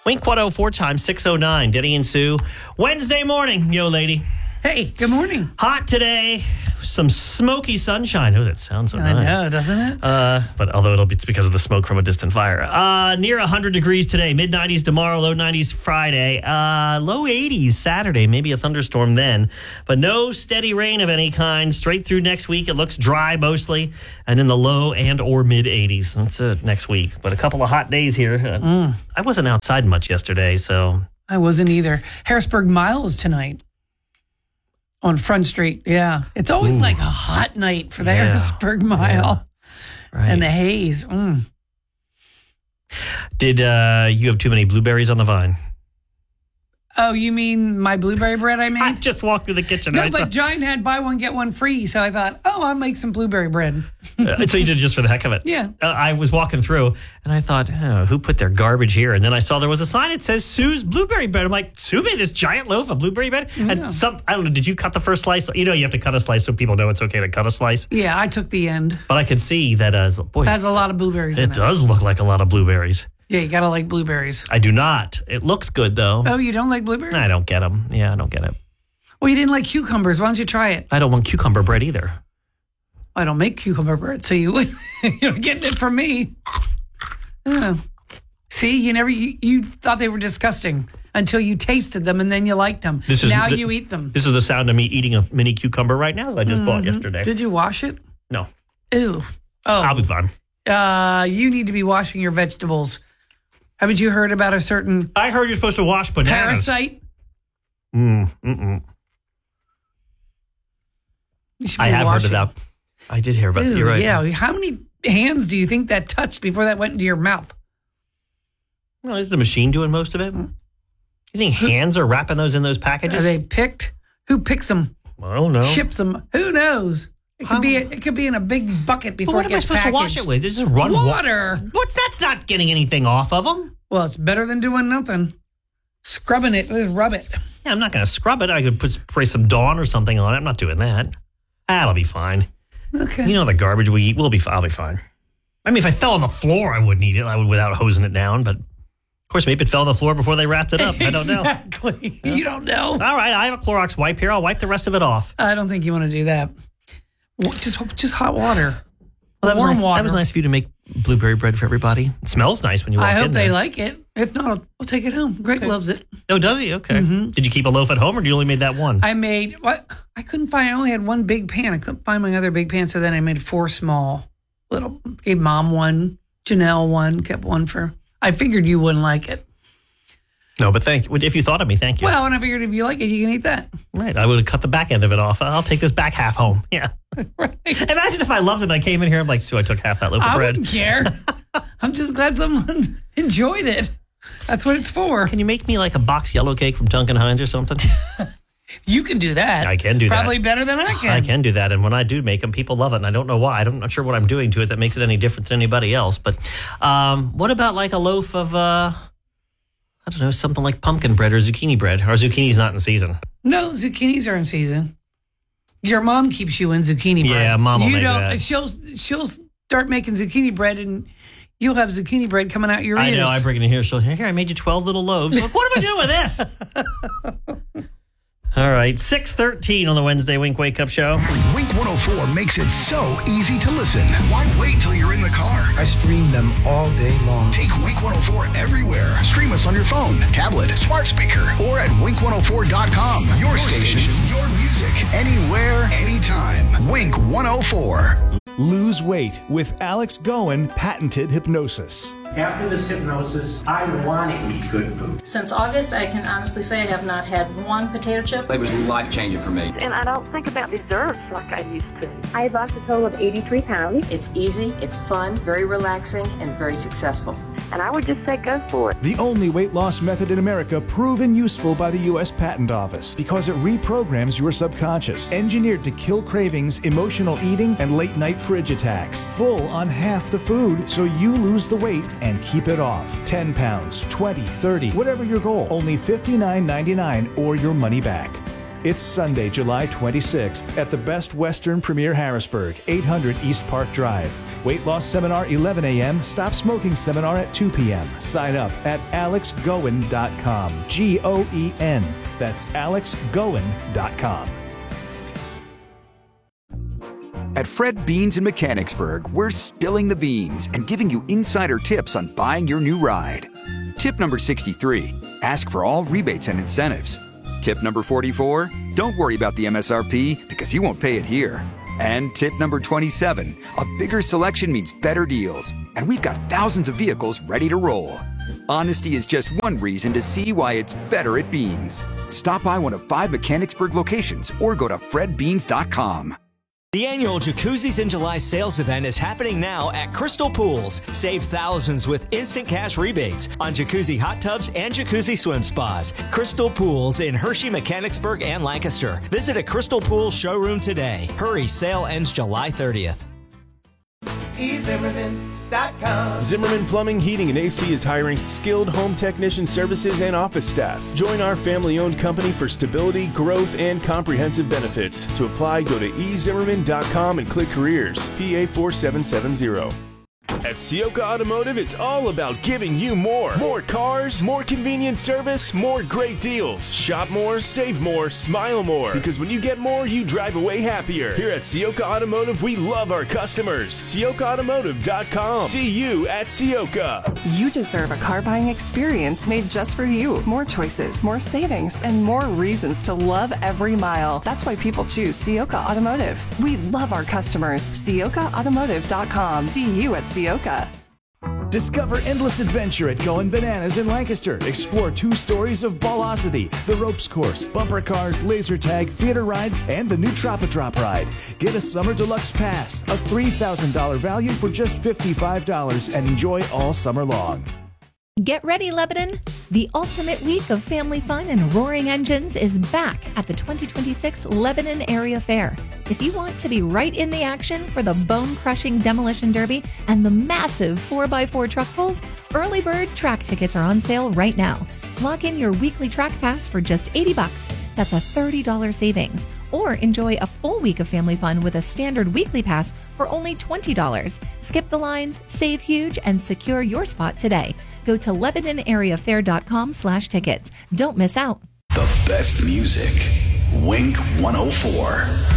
Wink 104 times 609. Denny and Sue. Wednesday morning, yo lady. Hey, good morning. Hot today. Some smoky sunshine. Oh, that sounds so nice. I know, doesn't it? But although it's because of the smoke from a distant fire. Near 100 degrees today. Mid-90s tomorrow. Low 90s Friday. Low 80s Saturday. Maybe a thunderstorm then. But no steady rain of any kind. Straight through next week. It looks dry mostly. And in the low and or mid-80s. That's it next week. But a couple of hot days here. I wasn't outside much yesterday, so. I wasn't either. Harrisburg Miles tonight. On Front Street, yeah. It's always like a hot night for the Harrisburg Mile. Yeah. Right. And the haze. Did you have too many blueberries on the vine? Oh, you mean my blueberry bread I made? I just walked through the kitchen. No, but Giant had buy one, get one free. So I thought, I'll make some blueberry bread. So you did it just for the heck of it? Yeah. I was walking through and I thought, who put their garbage here? And then I saw there was a sign that says Sue's Blueberry Bread. I'm like, Sue made this giant loaf of blueberry bread? Yeah. And I don't know, did you cut the first slice? You know, you have to cut a slice so people know it's okay to cut a slice. Yeah, I took the end. But I could see that, boy. It has a lot of blueberries in it. It does look like a lot of blueberries. Yeah, you got to like blueberries. I do not. It looks good, though. Oh, you don't like blueberries? I don't get them. Yeah, I don't get it. Well, you didn't like cucumbers. Why don't you try it? I don't want cucumber bread either. I don't make cucumber bread, so you're getting it from me. See, you thought they were disgusting until you tasted them and then you liked them. Now you eat them. This is the sound of me eating a mini cucumber right now that I just bought yesterday. Did you wash it? No. Ew. Oh. I'll be fine. You need to be washing your vegetables. Haven't you heard about a certain I heard you're supposed to wash bananas. parasite? I have heard of that. I did hear about that. You're right. Yeah. How many hands do you think that touched before that went into your mouth? Well, is the machine doing most of it? You think hands are wrapping those in those packages? Are they picked? Who picks them? I don't know. Ships them? Who knows? It could be in a big bucket before it gets packaged. What am I supposed to wash it with? Just run water. That's not getting anything off of them. Well, it's better than doing nothing. Scrubbing it, rub it. Yeah, I'm not going to scrub it. I could spray some Dawn or something on it. I'm not doing that. That'll be fine. Okay. You know the garbage we eat. I'll be fine. I mean, if I fell on the floor, I wouldn't eat it. I would without hosing it down. But of course, maybe it fell on the floor before they wrapped it up. I don't know. Exactly. Yeah. You don't know. All right, I have a Clorox wipe here. I'll wipe the rest of it off. I don't think you want to do that. Just hot water. Well, Warm water. That was nice of you to make blueberry bread for everybody. It smells nice when you walk in. I hope there. they like it. If not, I'll take it home. Greg loves it. Oh, does he? Okay. Did you keep a loaf at home, or you only made that one? I made what? I couldn't find. I only had one big pan. I couldn't find my other big pan, so then I made 4 small little. Gave Mom one, Janelle one, kept one for. I figured you wouldn't like it. No, but thank you. If you thought of me, thank you. Well, and I figured if you like it, you can eat that. Right. I would have cut the back end of it off. I'll take this back half home. Yeah. Right. Imagine if I loved it and I came in here, I'm like, Sue, I took half that loaf of bread. I wouldn't care. I'm just glad someone enjoyed it. That's what it's for. Can you make me like a box yellow cake from Duncan Hines or something? You can do that. I can do that. Probably better than I can. I can do that. And when I do make them, people love it. And I don't know why. I'm not sure what I'm doing to it that makes it any different than anybody else. But what about like a loaf of, I don't know, something like pumpkin bread or zucchini bread? Or zucchini's not in season. No, zucchinis are in season. Your mom keeps you in zucchini bread. Yeah, Mom will make that. She'll start making zucchini bread and you'll have zucchini bread coming out your ears. I know. I bring it in here. She'll here. I made you 12 little loaves. Like, what am I doing with this? All right, 6:13 on the Wednesday Wink Wake Up Show. Wink 104 makes it so easy to listen. Why wait till you're in the car? I stream them all day long. Take Wink 104 everywhere. Stream us on your phone, tablet, smart speaker, or at wink104.com. Your station, your music, anywhere, anytime. Wink 104. Lose weight with Alex Goen patented hypnosis. After this hypnosis, I want to eat good food. Since August, I can honestly say I have not had one potato chip. It was life-changing for me. And I don't think about desserts like I used to. I lost a total of 83 pounds. It's easy, it's fun, very relaxing, and very successful. And I would just say go for it. The only weight loss method in America proven useful by the U.S. Patent Office because it reprograms your subconscious, engineered to kill cravings, emotional eating, and late-night fridge attacks. Full on half the food, so you lose the weight and keep it off. 10 pounds, 20, 30, whatever your goal. Only $59.99 or your money back. It's Sunday, July 26th at the Best Western Premier Harrisburg, 800 East Park Drive. Weight loss seminar 11 a.m., stop smoking seminar at 2 p.m. Sign up at alexgoen.com. Goen. That's alexgoen.com. At Fred Beans in Mechanicsburg, we're spilling the beans and giving you insider tips on buying your new ride. Tip number 63, ask for all rebates and incentives. Tip number 44, don't worry about the MSRP because you won't pay it here. And tip number 27, a bigger selection means better deals. And we've got thousands of vehicles ready to roll. Honesty is just one reason to see why it's better at Beans. Stop by one of 5 Mechanicsburg locations or go to fredbeans.com. The annual Jacuzzis in July sales event is happening now at Crystal Pools. Save thousands with instant cash rebates on jacuzzi hot tubs and jacuzzi swim spas. Crystal Pools in Hershey, Mechanicsburg, and Lancaster. Visit a Crystal Pools showroom today. Hurry, sale ends July 30th. Zimmerman Plumbing, Heating, and AC is hiring skilled home technician services and office staff. Join our family-owned company for stability, growth, and comprehensive benefits. To apply, go to ezimmerman.com and click Careers, PA 4770. At Sioka Automotive, it's all about giving you more. More cars, more convenient service, more great deals. Shop more, save more, smile more. Because when you get more, you drive away happier. Here at Sioka Automotive, we love our customers. SiokaAutomotive.com. See you at Sioka. You deserve a car buying experience made just for you. More choices, more savings, and more reasons to love every mile. That's why people choose Sioka Automotive. We love our customers. SiokaAutomotive.com. See you at Sioka. Discover endless adventure at Going Bananas in Lancaster. Explore 2 stories of Ballosity, the ropes course, bumper cars, laser tag, theater rides, and the new Trop-a-Drop ride. Get a Summer Deluxe Pass, a $3,000 value for just $55, and enjoy all summer long. Get ready, Lebanon! The ultimate week of family fun and roaring engines is back at the 2026 Lebanon Area Fair. If you want to be right in the action for the bone-crushing demolition derby and the massive 4x4 truck pulls, early bird track tickets are on sale right now. Lock in your weekly track pass for just $80. That's a $30 savings. Or enjoy a full week of family fun with a standard weekly pass for only $20. Skip the lines, save huge, and secure your spot today. Go to LebanonAreaFair.com/tickets. Don't miss out. The best music. Wink 104.